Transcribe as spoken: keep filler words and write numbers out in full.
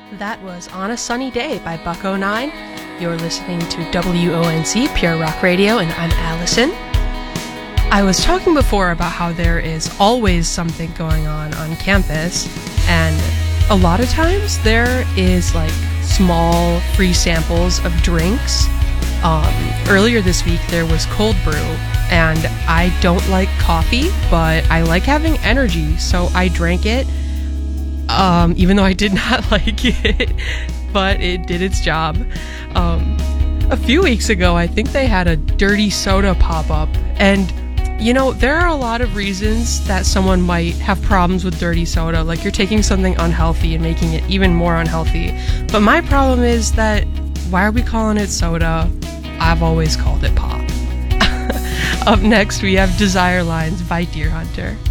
That was On a Sunny Day by Buck oh nine. You're listening to W O N C Pure Rock Radio, and I'm Allison. I was talking before about how there is always something going on on campus, and a lot of times there is like small free samples of drinks. Um, earlier this week there was cold brew, and I don't like coffee, but I like having energy, so I drank it. Um, even though I did not like it, but it did its job. Um, a few weeks ago, I think they had a dirty soda pop up, and you know, there are a lot of reasons that someone might have problems with dirty soda, like you're taking something unhealthy and making it even more unhealthy. But my problem is that, why are we calling it soda? I've always called it pop. Up next, we have Desire Lines by Deer Hunter.